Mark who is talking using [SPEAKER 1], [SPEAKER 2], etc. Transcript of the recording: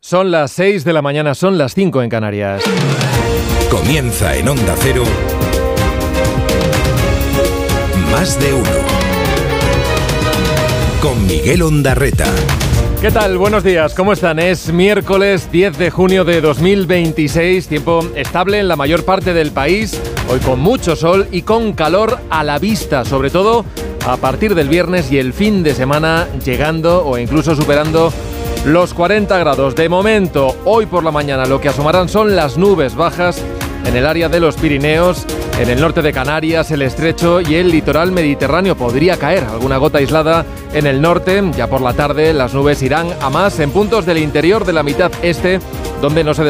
[SPEAKER 1] Son las 6 de la mañana, son las 5 en Canarias.
[SPEAKER 2] Comienza en Onda Cero. Más de uno. Con Miguel Ondarreta.
[SPEAKER 1] ¿Qué tal? Buenos días, ¿cómo están? Es miércoles 10 de junio de 2026, tiempo estable en la mayor parte del país, hoy con mucho sol y con calor a la vista, sobre todo a partir del viernes y el fin de semana llegando o incluso superando los 40 grados. De momento, hoy por la mañana lo que asomarán son las nubes bajas en el área de los Pirineos, en el norte de Canarias, el Estrecho y el litoral mediterráneo. Podría caer alguna gota aislada en el norte. Ya por la tarde las nubes irán a más en puntos del interior de la mitad este, donde no se